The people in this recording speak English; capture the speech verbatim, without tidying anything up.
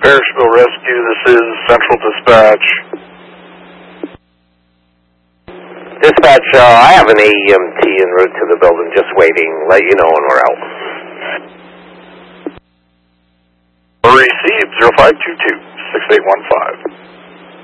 Parrishville Rescue, this is Central Dispatch. Dispatch, uh, I have an A E M T en route to the building, just waiting. Let you know when we're out. Received, zero five two two, six eight one five.